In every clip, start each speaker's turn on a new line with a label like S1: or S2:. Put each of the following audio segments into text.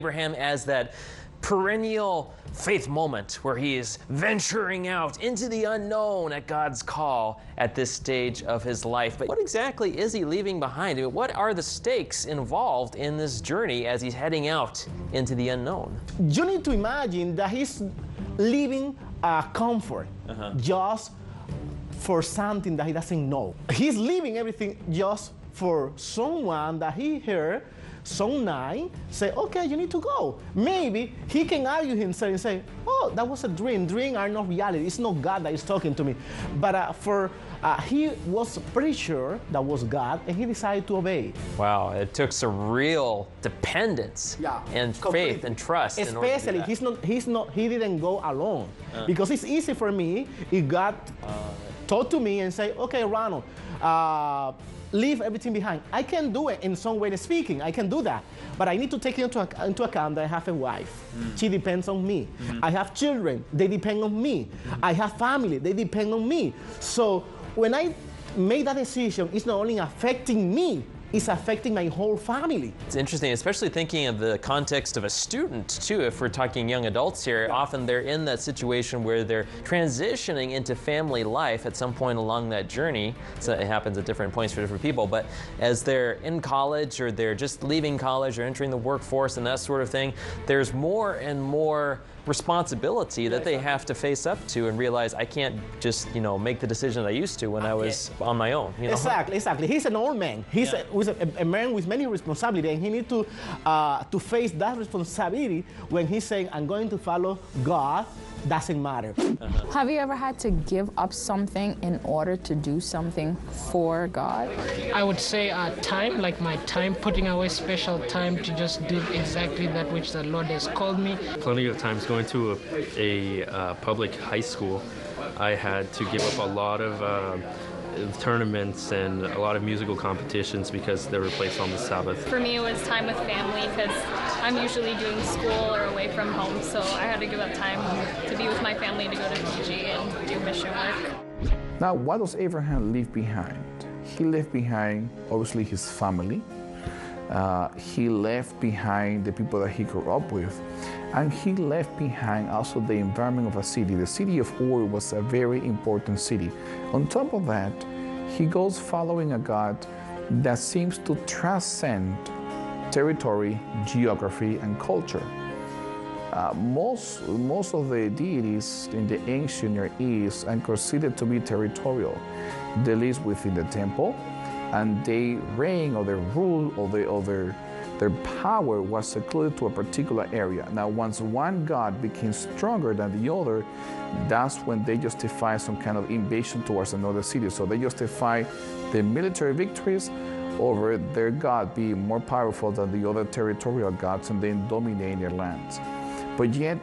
S1: Abraham as that perennial faith moment where he is venturing out into the unknown at God's call at this stage of his life. But what exactly is he leaving behind? I mean, what are the stakes involved in this journey as he's heading out into the unknown?
S2: You need to imagine that he's leaving a comfort just for something that he doesn't know. He's leaving everything just for someone that he heard some night say, okay, you need to go. Maybe he can argue himself and say, oh, that was a dream. Dreams are not reality. It's not God that is talking to me. But he was pretty sure that was God, and he decided to obey.
S1: Wow, it took some real dependence and faith and trust.
S2: Especially, he didn't go alone. Because it's easy for me if God talk to me and say, okay, Ronald, leave everything behind. I can do it in some way speaking. I can do that. But I need to take into account that I have a wife. She depends on me. I have children. They depend on me. I have family. They depend on me. So when I made that decision, it's not only affecting me, it's affecting my whole family.
S1: It's interesting, especially thinking of the context of a student, too. If we're talking young adults here, often they're in that situation where they're transitioning into family life at some point along that journey. So it happens at different points for different people. But as they're in college or they're just leaving college or entering the workforce and that sort of thing, there's more and more responsibility that they have to face up to and realize I can't just, make the decision I used to when I was on my own.
S2: Exactly. He's an old man. He's a man with many responsibilities, and he needs to face that responsibility when he's saying, I'm going to follow God. Doesn't matter.
S3: Have you ever had to give up something in order to do something for God?
S4: I would say time, like my time, putting away special time to just do exactly that which the Lord has called me.
S5: Plenty of times going to a public high school, I had to give up a lot of tournaments and a lot of musical competitions because they were placed on the Sabbath.
S6: For me, it was time with family because I'm usually doing school or away from home, so I had to give up time to be with my family to go to Fiji and do mission work.
S7: Now, what does Abraham leave behind? He left behind, obviously, his family. He left behind the people that he grew up with. And he left behind also the environment of a city. The city of Ur was a very important city. On top of that, he goes following a God that seems to transcend territory, geography, and culture. Most of the deities in the ancient Near East are considered to be territorial. They live within the temple, and they reign or their rule or their power was secluded to a particular area. Now, once one god became stronger than the other, that's when they justify some kind of invasion towards another city. So they justify the military victories over their god being more powerful than the other territorial gods and then dominating their lands. But yet,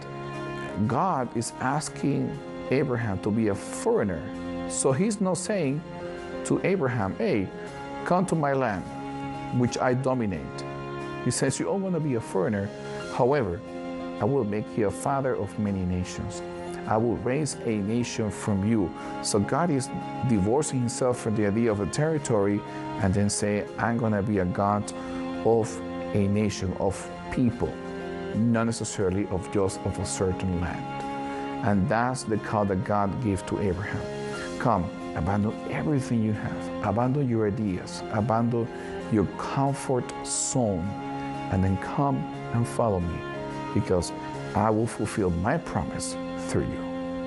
S7: God is asking Abraham to be a foreigner. So he's not saying to Abraham, hey, come to my land, which I dominate. He says, you're all going to be a foreigner. However, I will make you a father of many nations. I will raise a nation from you. So God is divorcing himself from the idea of a territory and then say, I'm going to be a God of a nation, of people, not necessarily of just of a certain land. And that's the call that God gave to Abraham. Come, abandon everything you have. Abandon your ideas. Abandon your comfort zone. And then come and follow me, because I will fulfill my promise through you.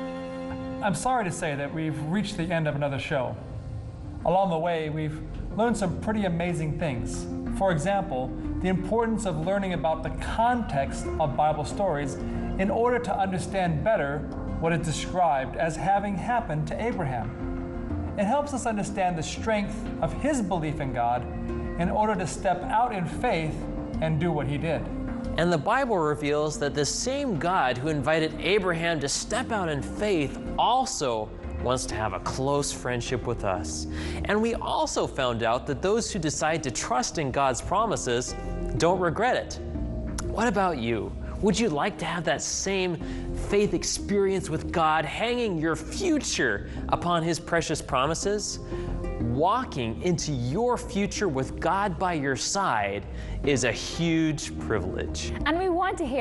S8: I'm sorry to say that we've reached the end of another show. Along the way, we've learned some pretty amazing things. For example, the importance of learning about the context of Bible stories in order to understand better what is described as having happened to Abraham. It helps us understand the strength of his belief in God in order to step out in faith and do what he did.
S1: And the Bible reveals that the same God who invited Abraham to step out in faith also wants to have a close friendship with us. And we also found out that those who decide to trust in God's promises don't regret it. What about you? Would you like to have that same faith experience with God, hanging your future upon his precious promises? walking into your future with God by your side is a huge privilege.
S9: And we want to hear